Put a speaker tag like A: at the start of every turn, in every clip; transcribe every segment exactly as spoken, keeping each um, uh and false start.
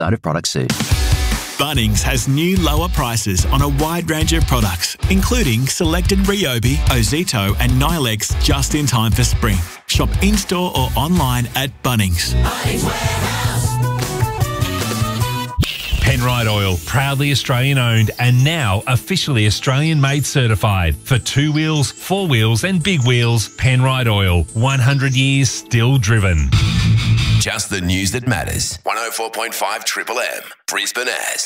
A: Out of product suit.
B: Bunnings has new lower prices on a wide range of products, including selected Ryobi, Ozito and Nylex just in time for spring. Shop in-store or online at Bunnings.
C: Bunnings Warehouse.
D: Penrite Oil, proudly Australian owned and now officially Australian made certified. For two wheels, four wheels and big wheels, Penrite Oil, one hundred years still driven.
E: Just the news that matters. one oh four point five Triple M, Brisbane As.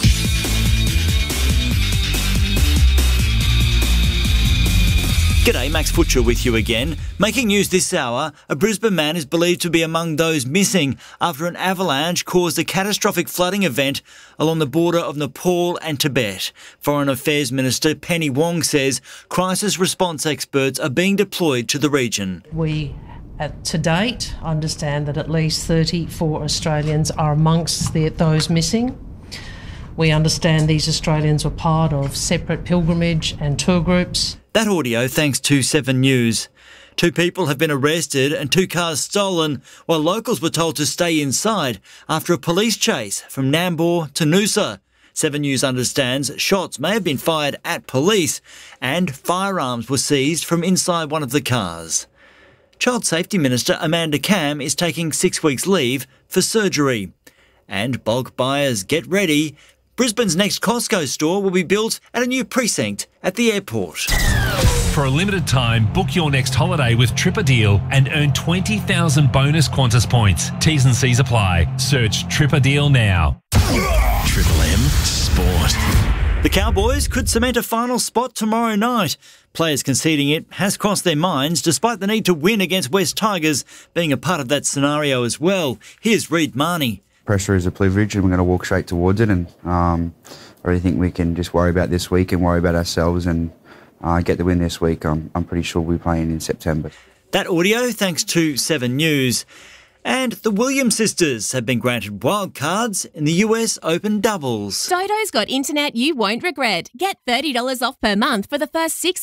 F: G'day, Max Butcher with you again. Making news this hour, a Brisbane man is believed to be among those missing after an avalanche caused a catastrophic flooding event along the border of Nepal and Tibet. Foreign Affairs Minister Penny Wong says crisis response experts are being deployed to the region.
G: We At, to date, understand that at least thirty-four Australians are amongst the, those missing. We understand these Australians were part of separate pilgrimage and tour groups.
F: That audio thanks to Seven News. Two people have been arrested and two cars stolen, while locals were told to stay inside after a police chase from Nambour to Noosa. Seven News understands shots may have been fired at police and firearms were seized from inside one of the cars. Child Safety Minister Amanda Cam is taking six weeks leave for surgery. And bulk buyers get ready. Brisbane's next Costco store will be built at a new precinct at the airport.
D: For a limited time, book your next holiday with Tripadeal and earn twenty thousand bonus Qantas points. T's and C's apply. Search Tripadeal now.
E: Triple M Sport.
F: The Cowboys could cement a final spot tomorrow night. Players conceding it has crossed their minds despite the need to win against West Tigers being a part of that scenario as well. Here's Reid Marnie.
H: Pressure is a privilege and we're going to walk straight towards it, and um, I really think we can just worry about this week and worry about ourselves and uh, get the win this week. I'm, I'm pretty sure we'll be playing in September.
F: That audio thanks to Seven News. And the Williams sisters have been granted wildcards in the U S Open doubles.
I: Dodo's got internet you won't regret. Get thirty dollars off per month for the first six